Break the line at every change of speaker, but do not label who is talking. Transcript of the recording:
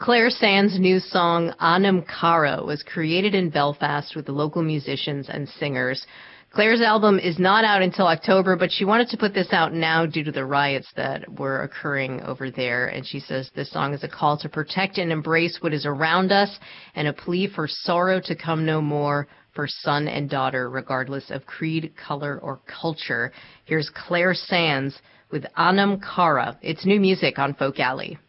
Claire Sands' new song, Anam Cara, was created in Belfast with the local musicians and singers. Claire's album is not out until October, but she wanted to put this out now due to the riots that were occurring over there. And she says this song is a call to protect and embrace what is around us and a plea for sorrow to come no more for son and daughter, regardless of creed, color, or culture. Here's Claire Sands with Anam Cara. It's new music on Folk Alley.